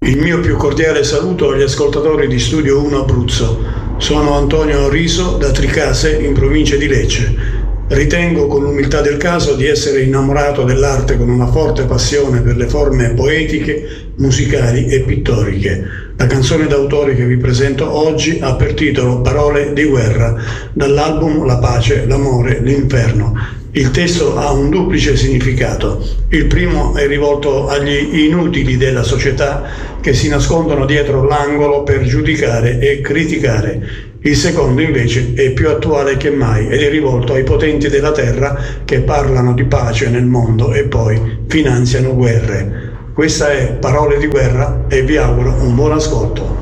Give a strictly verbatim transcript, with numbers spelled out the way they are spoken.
Il mio più cordiale saluto agli ascoltatori di Studio uno Abruzzo. Sono Antonio Riso da Tricase, in provincia di Lecce. Ritengo con l'umiltà del caso di essere innamorato dell'arte con una forte passione per le forme poetiche, musicali e pittoriche. La canzone d'autore che vi presento oggi ha per titolo Parole di guerra, dall'album La pace, l'amore, l'inferno. Il testo ha un duplice significato. Il primo è rivolto agli inutili della società che si nascondono dietro l'angolo per giudicare e criticare. Il secondo invece è più attuale che mai ed è rivolto ai potenti della terra che parlano di pace nel mondo e poi finanziano guerre. Questa è Parole di guerra e vi auguro un buon ascolto.